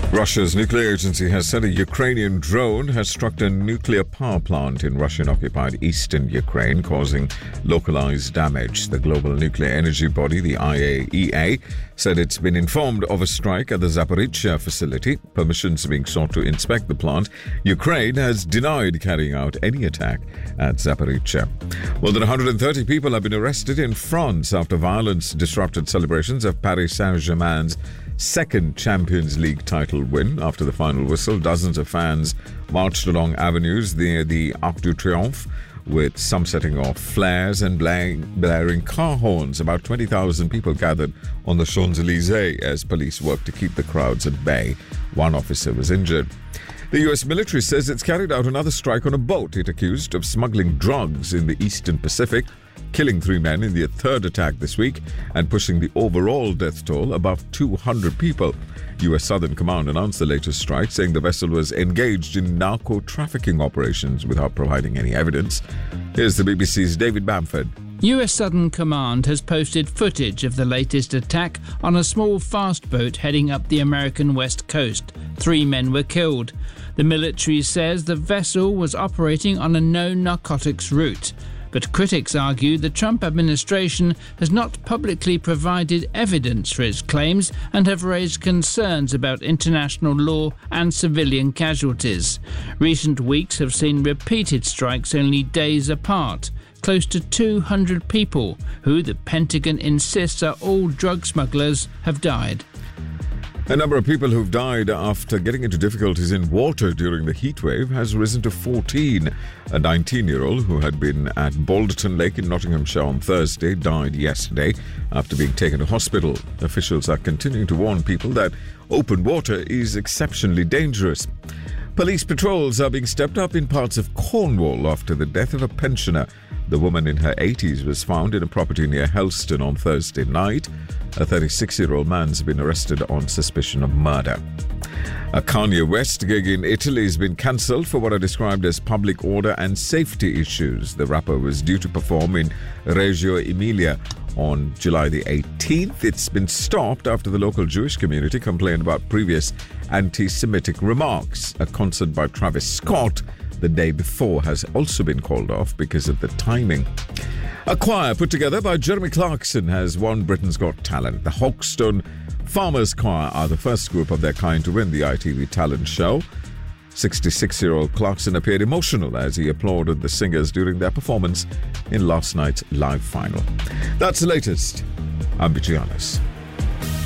Russia's nuclear agency has said a Ukrainian drone has struck a nuclear power plant in Russian-occupied eastern Ukraine, causing localized damage. The global nuclear energy body, the IAEA, said it's been informed of a strike at the Zaporizhzhia facility. Permissions are being sought to inspect the plant. Ukraine has denied carrying out any attack at Zaporizhzhia. More than 130 people have been arrested in France after violence disrupted celebrations of Paris Saint-Germain's second Champions League title win. After the final whistle, dozens of fans marched along avenues near the Arc de Triomphe, with some setting off flares and blaring car horns. About 20,000 people gathered on the Champs-Élysées as police worked to keep the crowds at bay. One officer was injured. The U.S. military says it's carried out another strike on a boat it accused of smuggling drugs in the Eastern Pacific, killing 3 men in the third attack this week and pushing the overall death toll above 200 people. U.S. Southern Command announced the latest strike, saying the vessel was engaged in narco-trafficking operations without providing any evidence. Here's the BBC's David Bamford. US Southern Command has posted footage of the latest attack on a small fast boat heading up the American west coast. 3 men were killed. The military says the vessel was operating on a no-narcotics route. But critics argue the Trump administration has not publicly provided evidence for its claims and have raised concerns about international law and civilian casualties. Recent weeks have seen repeated strikes only days apart. Close to 200 people, who the Pentagon insists are all drug smugglers, have died. The number of people who've died after getting into difficulties in water during the heatwave has risen to 14. A 19-year-old who had been at Balderton Lake in Nottinghamshire on Thursday died yesterday after being taken to hospital. Officials are continuing to warn people that open water is exceptionally dangerous. Police patrols are being stepped up in parts of Cornwall after the death of a pensioner. The woman in her 80s was found in a property near Helston on Thursday night. A 36-year-old man's been arrested on suspicion of murder. A Kanye West gig in Italy has been cancelled for what are described as public order and safety issues. The rapper was due to perform in Reggio Emilia on July the 18th. It's been stopped after the local Jewish community complained about previous anti-Semitic remarks. A concert by Travis Scott the day before has also been called off because of the timing. A choir put together by Jeremy Clarkson has won Britain's Got Talent. The Hawkstone Farmers Choir are the first group of their kind to win the ITV talent show. 66-year-old Clarkson appeared emotional as he applauded the singers during their performance in last night's live final. That's the latest. I'm Bichianis.